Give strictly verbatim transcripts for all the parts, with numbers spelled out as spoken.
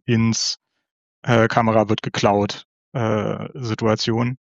ins äh, Kamera wird geklaut äh, Situation.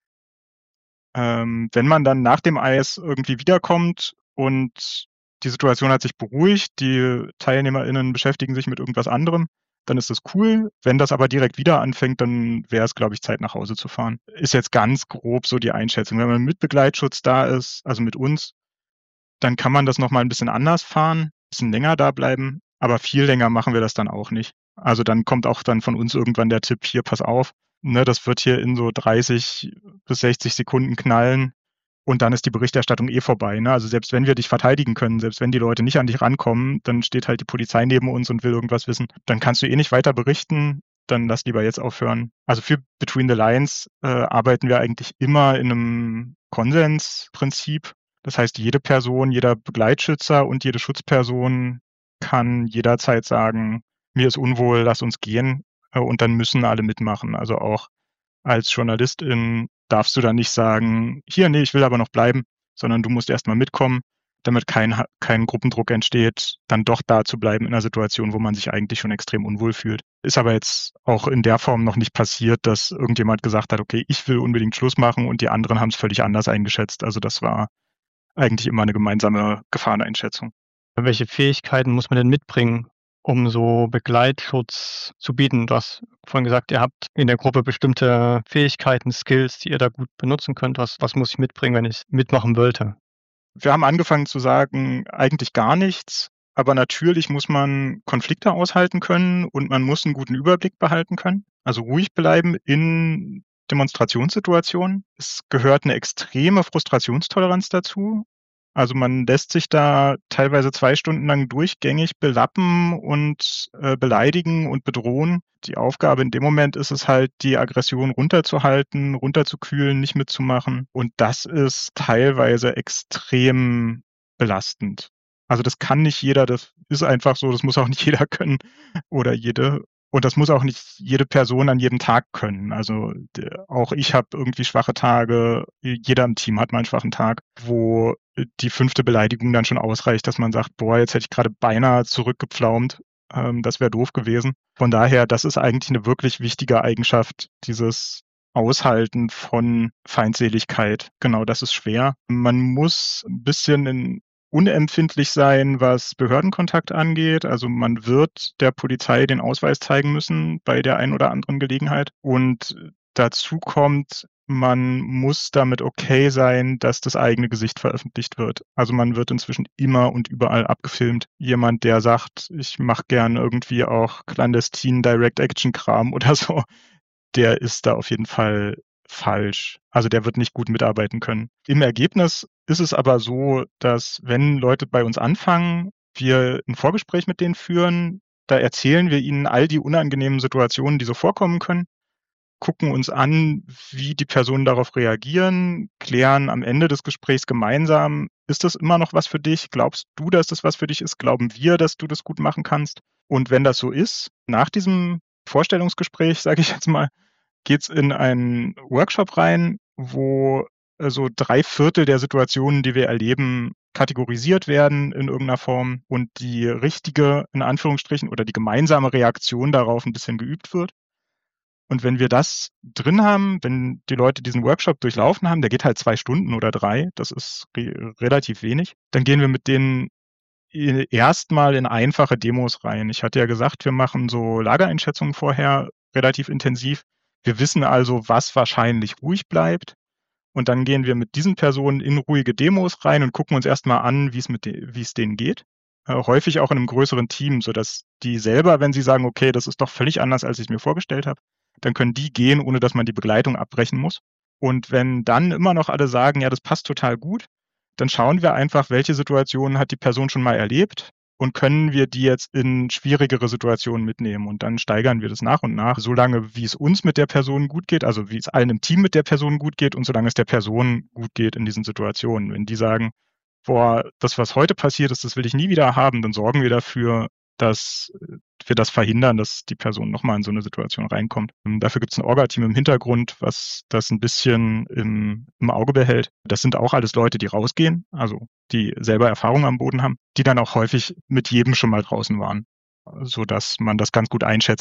Ähm, wenn man dann nach dem Eis irgendwie wiederkommt und die Situation hat sich beruhigt, die TeilnehmerInnen beschäftigen sich mit irgendwas anderem, dann ist das cool. Wenn das aber direkt wieder anfängt, dann wäre es, glaube ich, Zeit, nach Hause zu fahren. Ist jetzt ganz grob so die Einschätzung. Wenn man mit Begleitschutz da ist, also mit uns, dann kann man das noch mal ein bisschen anders fahren, bisschen länger da bleiben, aber viel länger machen wir das dann auch nicht. Also dann kommt auch dann von uns irgendwann der Tipp: „Hier, pass auf, ne, das wird hier in so dreißig bis sechzig Sekunden knallen und dann ist die Berichterstattung eh vorbei, ne? Also selbst wenn wir dich verteidigen können, selbst wenn die Leute nicht an dich rankommen, dann steht halt die Polizei neben uns und will irgendwas wissen. Dann kannst du eh nicht weiter berichten, dann lass lieber jetzt aufhören." Also für Between the Lines äh, arbeiten wir eigentlich immer in einem Konsensprinzip. Das heißt, jede Person, jeder Begleitschützer und jede Schutzperson kann jederzeit sagen: „Mir ist unwohl, lass uns gehen." Äh, und dann müssen alle mitmachen. Also auch als Journalistin darfst du dann nicht sagen: „Hier, nee, ich will aber noch bleiben", sondern du musst erst mal mitkommen, damit kein Ha kein Gruppendruck entsteht, dann doch da zu bleiben in 'ner Situation, wo man sich eigentlich schon extrem unwohl fühlt. Ist aber jetzt auch in der Form noch nicht passiert, dass irgendjemand gesagt hat: „Okay, ich will unbedingt Schluss machen", und die anderen haben's völlig anders eingeschätzt. Also das war eigentlich immer 'ne gemeinsame Gefahreneinschätzung. Welche Fähigkeiten muss man denn mitbringen, um so Begleitschutz zu bieten? Du hast vorhin gesagt, ihr habt in der Gruppe bestimmte Fähigkeiten, Skills, die ihr da gut benutzen könnt. Was was muss ich mitbringen, wenn ich mitmachen wollte? Wir haben angefangen zu sagen, eigentlich gar nichts, aber natürlich muss man Konflikte aushalten können und man muss 'n guten Überblick behalten können, also ruhig bleiben in Demonstrationssituationen. Es gehört 'ne extreme Frustrationstoleranz dazu. Also, man lässt sich da teilweise zwei Stunden lang durchgängig belappen und, äh, beleidigen und bedrohen. Die Aufgabe in dem Moment ist es halt, die Aggression runterzuhalten, runterzukühlen, nicht mitzumachen. Und das ist teilweise extrem belastend. Also, das kann nicht jeder, das ist einfach so, das muss auch nicht jeder können oder jede. Und das muss auch nicht jede Person an jedem Tag können. Also, d auch ich habe irgendwie schwache Tage. Jeder im Team hat mal 'n schwachen Tag, wo die fünfte Beleidigung dann schon ausreicht, dass man sagt: „Boah, jetzt hätte ich grade beinahe zurückgepflaumt. Ähm, das wäre doof gewesen." Von daher, das ist eigentlich 'ne wirklich wichtige Eigenschaft, dieses Aushalten von Feindseligkeit. Genau, das ist schwer. Man muss 'n bisschen in unempfindlich sein, was Behördenkontakt angeht. Also, man wird der Polizei den Ausweis zeigen müssen bei der einen oder anderen Gelegenheit. Und dazu kommt, man muss damit okay sein, dass das eigene Gesicht veröffentlicht wird. Also, man wird inzwischen immer und überall abgefilmt. Jemand, der sagt: „Ich mache gern irgendwie auch clandestine Direct-Action-Kram" oder so, der ist da auf jeden Fall falsch. Also, der wird nicht gut mitarbeiten können. Im Ergebnis ist es aber so, dass, wenn Leute bei uns anfangen, wir 'n Vorgespräch mit denen führen. Da erzählen wir ihnen all die unangenehmen Situationen, die so vorkommen können, gucken uns an, wie die Personen darauf reagieren, klären am Ende des Gesprächs gemeinsam: „Ist das immer noch was für dich? Glaubst du, dass das was für dich ist? Glauben wir, dass du das gut machen kannst?" Und wenn das so ist, nach diesem Vorstellungsgespräch, sage ich jetzt mal, geht's in einen Workshop rein, wo, äh, so drei Viertel der Situationen, die wir erleben, kategorisiert werden in irgend 'ner Form und die richtige, in Anführungsstrichen, oder die gemeinsame Reaktion darauf 'n bisschen geübt wird. Und wenn wir das drin haben, wenn die Leute diesen Workshop durchlaufen haben, der geht halt zwei Stunden oder drei, das ist re relativ wenig, dann gehen wir mit denen e erst mal in einfache Demos rein. Ich hatte ja gesagt, wir machen so Lageeinschätzungen vorher relativ intensiv. Wir wissen also, was wahrscheinlich ruhig bleibt. Und dann gehen wir mit diesen Personen in ruhige Demos rein und gucken uns erst mal an, wie's mit de wie's denen geht. Äh, häufig auch in 'nem größeren Team, sodass die selber, wenn sie sagen: „Okay, das ist doch völlig anders, als ich's mir vorgestellt habe", dann können die gehen, ohne dass man die Begleitung abbrechen muss. Und wenn dann immer noch alle sagen: „Ja, das passt total gut", dann schauen wir einfach, welche Situationen hat die Person schon mal erlebt und können wir die jetzt in schwierigere Situationen mitnehmen. Und dann steigern wir das nach und nach, solange wie es uns mit der Person gut geht, also wie es allen im Team mit der Person gut geht und solange es der Person gut geht in diesen Situationen. Wenn die sagen: „Boah, das, was heute passiert ist, das will ich nie wieder haben", dann sorgen wir dafür, dass wir das verhindern, dass die Person noch mal in so 'ne Situation reinkommt. Hm, dafür gibt's 'n Orga-Team im Hintergrund, was das 'n bisschen im im Auge behält. Das sind auch alles Leute, die rausgehen, also die selber Erfahrung am Boden haben, die dann auch häufig mit jedem schon mal draußen waren, sodass man das ganz gut einschätzen